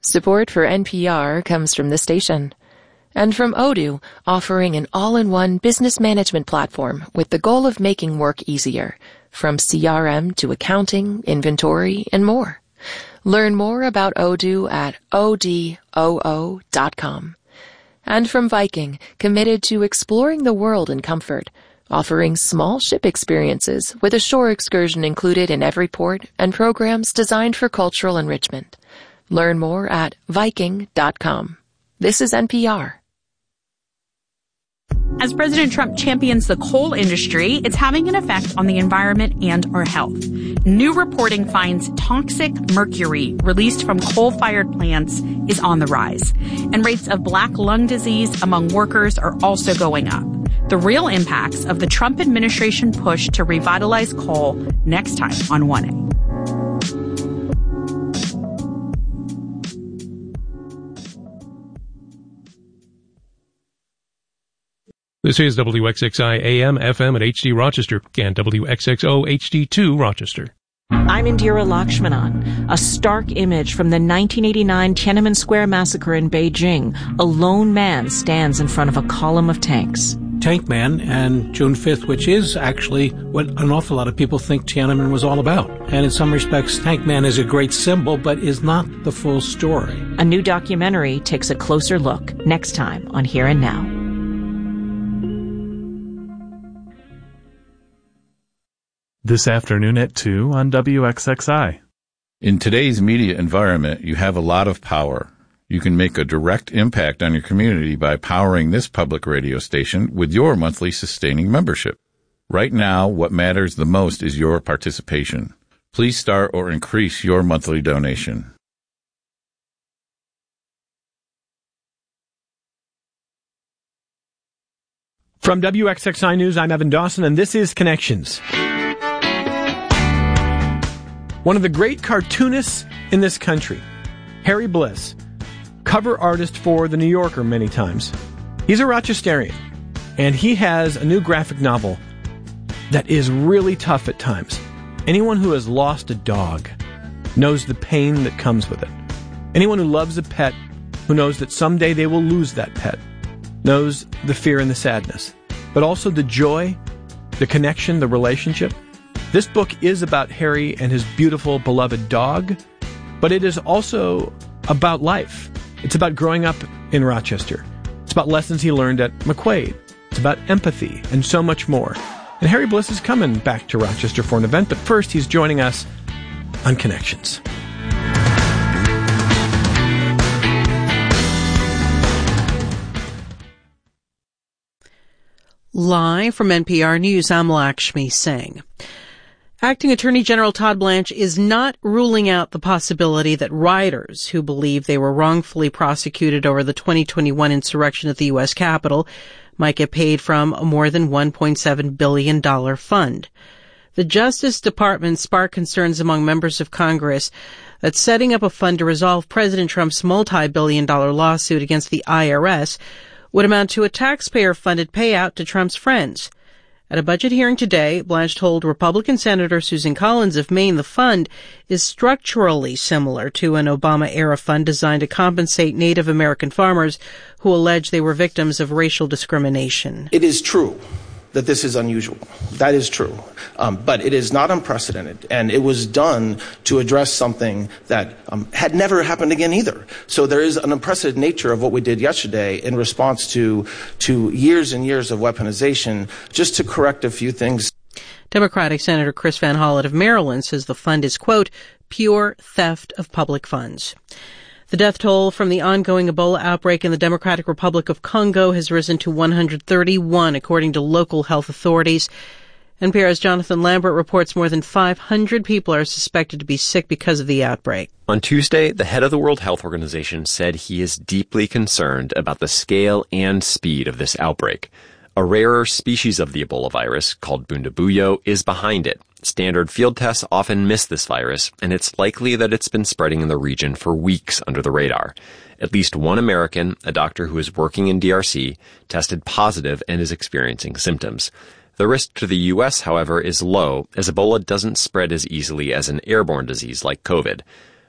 Support for NPR comes from the station. And from Odoo, offering an all-in-one business management platform with the goal of making work easier, from CRM to accounting, inventory, and more. Learn more about Odoo at odoo.com. And from Viking, committed to exploring the world in comfort, offering small ship experiences with a shore excursion included in every port and programs designed for cultural enrichment. Learn more at Viking.com. This is NPR. As President Trump champions the coal industry, it's having an effect on the environment and our health. New reporting finds toxic mercury released from coal-fired plants is on the rise, and rates of black lung disease among workers are also going up. The real impacts of the Trump administration push to revitalize coal next time on 1A. This is WXXI AM, FM at HD Rochester and WXXO HD2 Rochester. I'm Indira Lakshmanan. A stark image from the 1989 Tiananmen Square massacre in Beijing. A lone man stands in front of a column of tanks. Tank Man and June 5th, which is actually what an awful lot of people think Tiananmen was all about. And in some respects, Tank Man is a great symbol, but is not the full story. A new documentary takes a closer look next time on Here and Now. This afternoon at 2 on WXXI. In today's media environment, you have a lot of power. You can make a direct impact on your community by powering this public radio station with your monthly sustaining membership. Right now, what matters the most is your participation. Please start or increase your monthly donation. From WXXI News, I'm Evan Dawson, and this is Connections. One of the great cartoonists in this country, Harry Bliss, cover artist for The New Yorker many times. He's a Rochesterian, and he has a new graphic novel that is really tough at times. Anyone who has lost a dog knows the pain that comes with it. Anyone who loves a pet, who knows that someday they will lose that pet, knows the fear and the sadness, but also the joy, the connection, the relationship. This book is about Harry and his beautiful, beloved dog, but it is also about life. It's about growing up in Rochester. It's about lessons he learned at McQuaid. It's about empathy and so much more. And Harry Bliss is coming back to Rochester for an event, but first he's joining us on Connections. Live from NPR News, I'm Lakshmi Singh. Acting Attorney General Todd Blanche is not ruling out the possibility that rioters who believe they were wrongfully prosecuted over the 2021 insurrection at the U.S. Capitol might get paid from a more than $1.7 billion fund. The Justice Department sparked concerns among members of Congress that setting up a fund to resolve President Trump's multi-billion-dollar lawsuit against the IRS would amount to a taxpayer-funded payout to Trump's friends. At a budget hearing today, Blanche told Republican Senator Susan Collins of Maine the fund is structurally similar to an Obama-era fund designed to compensate Native American farmers who allege they were victims of racial discrimination. It is true that this is unusual. That is true. But it is not unprecedented, and it was done to address something that had never happened again either. So there is an unprecedented nature of what we did yesterday in response to years and years of weaponization, just to correct a few things. Democratic Senator Chris Van Hollen of Maryland says the fund is, quote, pure theft of public funds. The death toll from the ongoing Ebola outbreak in the Democratic Republic of Congo has risen to 131, according to local health authorities. NPR's Jonathan Lambert reports more than 500 people are suspected to be sick because of the outbreak. On Tuesday, the head of the World Health Organization said he is deeply concerned about the scale and speed of this outbreak. A rarer species of the Ebola virus, called Bundibugyo, is behind it. Standard field tests often miss this virus, and it's likely that it's been spreading in the region for weeks under the radar. At least one American, a doctor who is working in DRC, tested positive and is experiencing symptoms. The risk to the U.S., however, is low, as Ebola doesn't spread as easily as an airborne disease like COVID.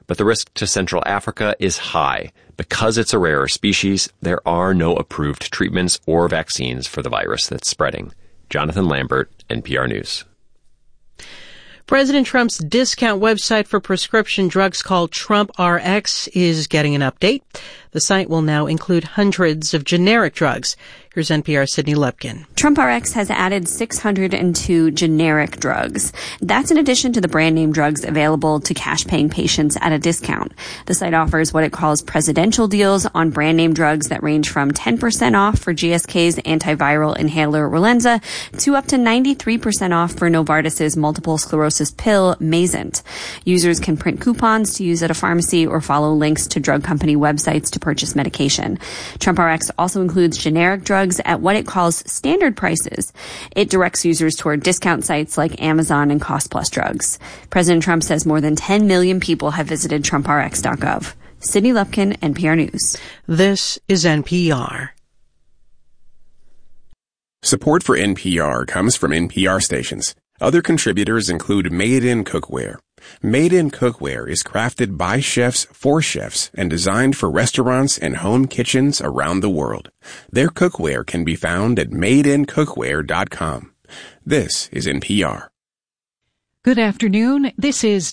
but the risk to Central Africa is high. Because it's a rarer species, there are no approved treatments or vaccines for the virus that's spreading. Jonathan Lambert, NPR News. President Trump's discount website for prescription drugs called TrumpRx is getting an update. The site will now include hundreds of generic drugs. Here's NPR's Sydney Lupkin. TrumpRx has added 602 generic drugs. That's in addition to the brand name drugs available to cash-paying patients at a discount. The site offers what it calls presidential deals on brand name drugs that range from 10% off for GSK's antiviral inhaler Relenza to up to 93% off for Novartis's multiple sclerosis pill Mayzent. Users can print coupons to use at a pharmacy or follow links to drug company websites to purchase medication. TrumpRx also includes generic drugs at what it calls standard prices. It directs users toward discount sites like Amazon and Cost Plus Drugs. President Trump says more than 10 million people have visited TrumpRx.gov. Sydney Lupkin, NPR News. This is NPR. Support for NPR comes from NPR stations. Other contributors include Made in Cookware. Made in Cookware is crafted by chefs for chefs and designed for restaurants and home kitchens around the world. Their cookware can be found at madeincookware.com. This is NPR. Good afternoon. This is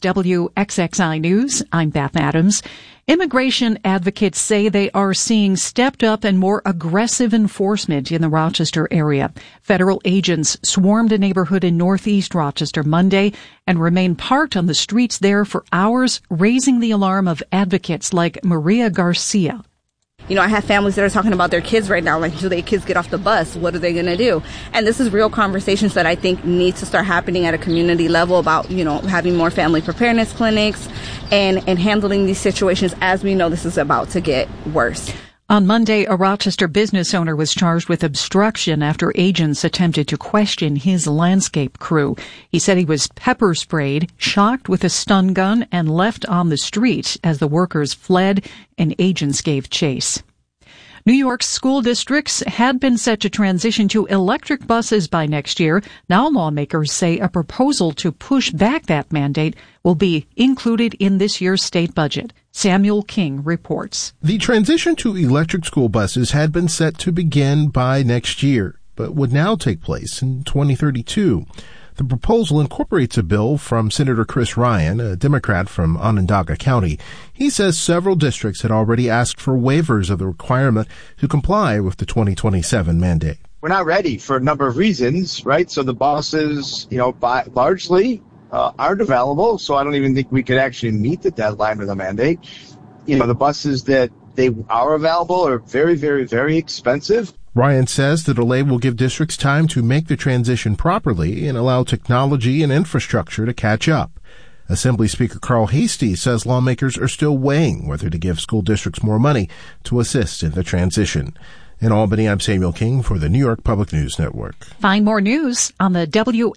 WXXI News. I'm Beth Adams. Immigration advocates say they are seeing stepped up and more aggressive enforcement in the Rochester area. Federal agents swarmed a neighborhood in northeast Rochester Monday and remained parked on the streets there for hours, raising the alarm of advocates like Maria Garcia. You know, I have families that are talking about their kids right now, like, do their kids get off the bus? What are they going to do? And this is real conversations that I think need to start happening at a community level about, you know, having more family preparedness clinics and handling these situations as we know this is about to get worse. On Monday, a Rochester business owner was charged with obstruction after agents attempted to question his landscape crew. He said he was pepper sprayed, shocked with a stun gun, and left on the street as the workers fled and agents gave chase. New York's school districts had been set to transition to electric buses by next year. Now lawmakers say a proposal to push back that mandate will be included in this year's state budget. Samuel King reports. The transition to electric school buses had been set to begin by next year, but would now take place in 2032. The proposal incorporates a bill from Senator Chris Ryan, a Democrat from Onondaga County. He says several districts had already asked for waivers of the requirement to comply with the 2027 mandate. We're not ready for a number of reasons, right? So the buses, largely aren't available, so I don't even think we could actually meet the deadline of the mandate. The buses that they are available are very, very, very expensive. Ryan says the delay will give districts time to make the transition properly and allow technology and infrastructure to catch up. Assembly Speaker Carl Heastie says lawmakers are still weighing whether to give school districts more money to assist in the transition. In Albany, I'm Samuel King for the New York Public News Network. Find more news on the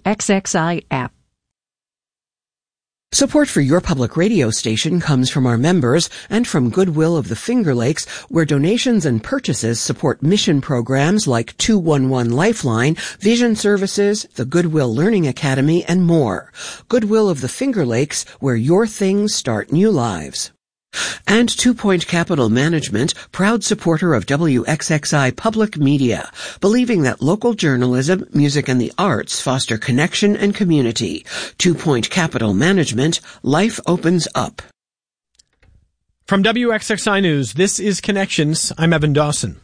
WXXI app. Support for your public radio station comes from our members and from Goodwill of the Finger Lakes, where donations and purchases support mission programs like 211 Lifeline, Vision Services, the Goodwill Learning Academy, and more. Goodwill of the Finger Lakes, where your things start new lives. And 2 Point Capital Management, proud supporter of WXXI Public Media, believing that local journalism, music, and the arts foster connection and community. 2 Point Capital Management, life opens up. From WXXI News, this is Connections. I'm Evan Dawson.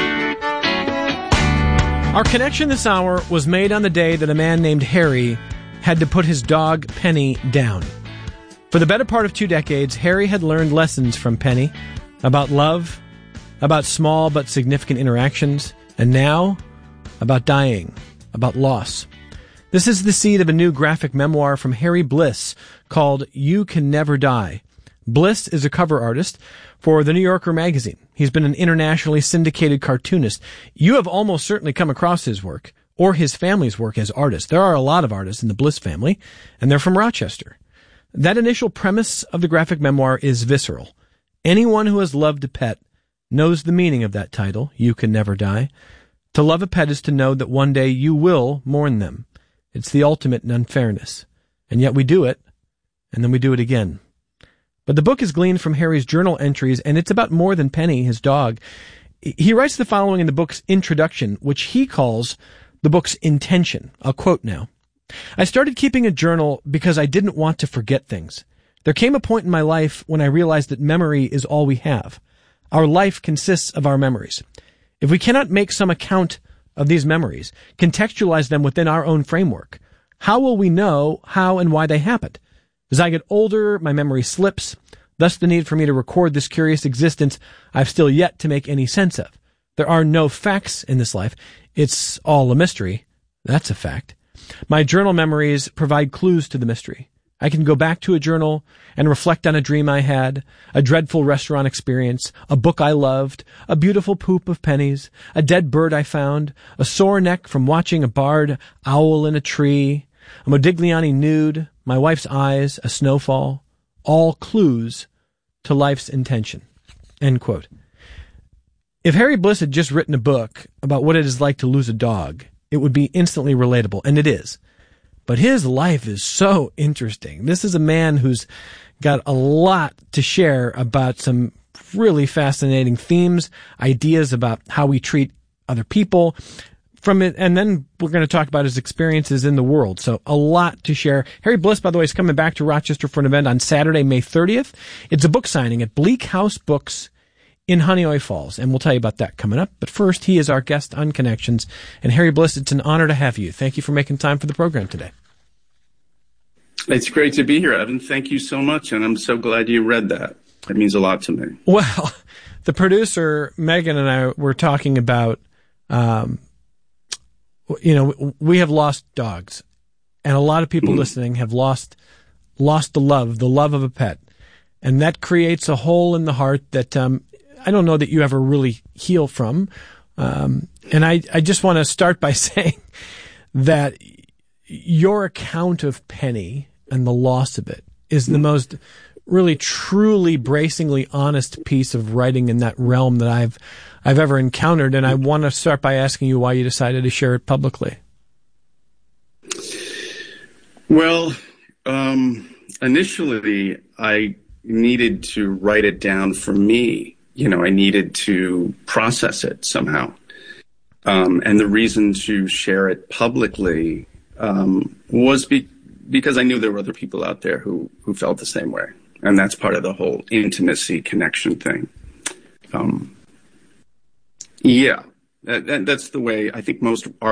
Our connection this hour was made on the day that a man named Harry had to put his dog Penny down. For the better part of 2 decades, Harry had learned lessons from Penny about love, about small but significant interactions, and now about dying, about loss. This is the seed of a new graphic memoir from Harry Bliss called You Can Never Die. Bliss is a cover artist for The New Yorker magazine. He's been an internationally syndicated cartoonist. You have almost certainly come across his work or his family's work as artists. There are a lot of artists in the Bliss family, and they're from Rochester. That initial premise of the graphic memoir is visceral. Anyone who has loved a pet knows the meaning of that title, You Can Never Die. To love a pet is to know that one day you will mourn them. It's the ultimate in unfairness. And yet we do it, and then we do it again. But the book is gleaned from Harry's journal entries, and it's about more than Penny, his dog. He writes the following in the book's introduction, which he calls the book's intention. I'll quote now. I started keeping a journal because I didn't want to forget things. There came a point in my life when I realized that memory is all we have. Our life consists of our memories. If we cannot make some account of these memories, contextualize them within our own framework, how will we know how and why they happened? As I get older, my memory slips, thus the need for me to record this curious existence I've still yet to make any sense of. There are no facts in this life. It's all a mystery. That's a fact. My journal memories provide clues to the mystery. I can go back to a journal and reflect on a dream I had, a dreadful restaurant experience, a book I loved, a beautiful poop of pennies, a dead bird I found, a sore neck from watching a barred owl in a tree, a Modigliani nude, my wife's eyes, a snowfall, all clues to life's intention. End quote. If Harry Bliss had just written a book about what it is like to lose a dog, it would be instantly relatable, and it is. But his life is so interesting. This is a man who's got a lot to share about some really fascinating themes, ideas about how we treat other people from it. And then we're going to talk about his experiences in the world. So a lot to share. Harry Bliss, by the way, is coming back to Rochester for an event on Saturday, May 30th. It's a book signing at Bleak House Books in Honeoye Falls, and we'll tell you about that coming up. But first, he is our guest on Connections. And Harry Bliss, it's an honor to have you. Thank you for making time for the program today. It's great to be here, Evan. Thank you so much, and I'm so glad you read that. It means a lot to me. Well, the producer, Megan, and I were talking about, we have lost dogs, and a lot of people listening have lost the love of a pet. And that creates a hole in the heart that I don't know that you ever really heal from. And I just want to start by saying that your account of Penny and the loss of it is the most really truly bracingly honest piece of writing in that realm that I've ever encountered. And I want to start by asking you why you decided to share it publicly. Well, initially I needed to write it down for me. I needed to process it somehow. And the reason to share it publicly was because I knew there were other people out there who felt the same way. And that's part of the whole intimacy connection thing. That's the way I think most